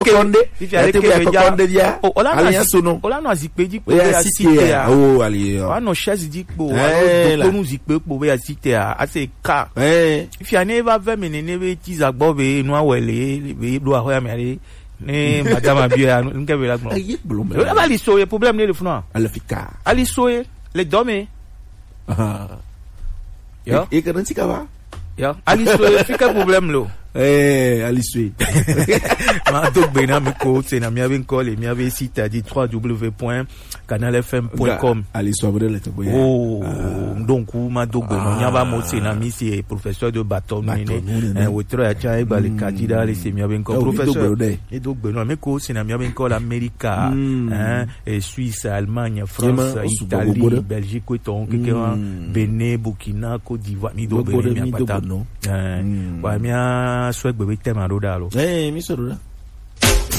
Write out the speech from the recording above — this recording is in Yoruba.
Kokonde. Kokonde dia. Ola no zikpe di po ya cité a. Oh ali. Wa no chaise di po. Wa no zikpe po ya cité a. Ase ka. If you never ve menene be tizagbo be no awele be do ahoya me ne madame abia nke be la gbo. Ali so ye problème ne le funa. Ali so ye le dome. Yo. E kan tika ba? Yo. Ali so ye fika problème lo. Alisui. Ma donc bena me ko c'est na mi avait call mi avait site à dit www.canalfm.com. Alisui vrai le toboya. Oh, donc ma donc bena nya ba mo c'est na mi c'est professeur de bâton né. Wotro ya cha ba le kadida le c'est mi avait call professeur. Et donc bena me ko c'est na mi avait call America, et Suisse, Allemagne, France, Italie, Belgique et donc Bénin, Burkina, Côte d'Ivoire, ni do bena mi apata. Wa mi swag bebe tema do dalo. Mi soro da.